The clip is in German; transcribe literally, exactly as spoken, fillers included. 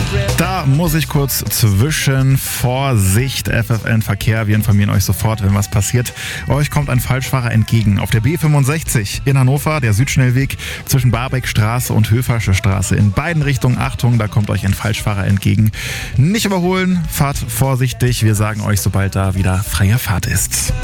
Da muss ich kurz zwischen. Vorsicht, F F N Verkehr. Wir informieren euch sofort, wenn was passiert. Euch kommt ein Falschfahrer entgegen. Auf der B fünfundsechzig in Hannover, der Südschnellweg zwischen Barbeckstraße und Höfersche Straße. In beiden Richtungen, Achtung, da kommt euch ein Falschfahrer entgegen. Nicht überholen, fahrt vorsichtig. Wir sagen euch, sobald da wieder freie Fahrt ist.